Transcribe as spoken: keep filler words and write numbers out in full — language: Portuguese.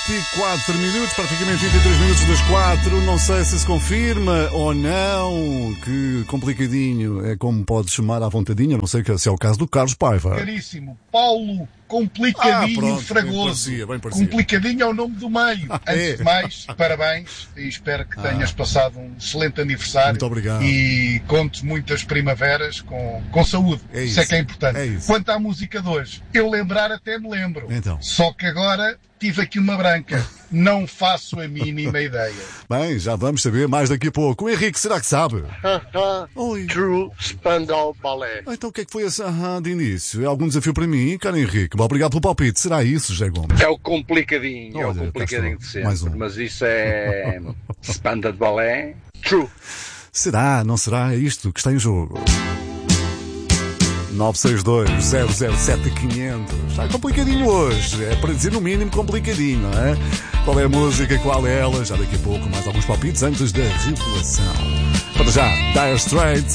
vinte e quatro minutos, praticamente vinte e três minutos das quatro. Não sei se se confirma ou não. Que complicadinho. É como pode chamar à vontadinha. Não sei se é o caso do Carlos Paiva. Caríssimo Paulo Complicadinho ah, pronto, Fragoso. Bem parecia, bem parecia. Complicadinho é o nome do meio. Ah, Antes é. de mais, parabéns e espero que tenhas ah. passado um excelente aniversário. Muito obrigado. E contes muitas primaveras com, com saúde. É isso. Isso é que é importante. É isso. Quanto à música de hoje, eu lembrar até me lembro. Então. Só que agora tive aqui uma branca. Não faço a mínima ideia. Bem, já vamos saber mais daqui a pouco. O Henrique, será que sabe? Oi. True Spandau Ballet. Ah, então o que é que foi esse aham de início? É algum desafio para mim, cara Henrique? Obrigado pelo palpite. Será isso, José Gomes? É o complicadinho, Olha, é o complicadinho de sempre. Mais um. Mas isso é Spandau Ballet. True. Será? Não será? É isto que está em jogo. nove seis dois zero zero sete quinhentos. Está complicadinho hoje. É para dizer no mínimo complicadinho, não é? Qual é a música, qual é ela? Já daqui a pouco mais alguns palpites antes da revelação. Para já, Dire Straits.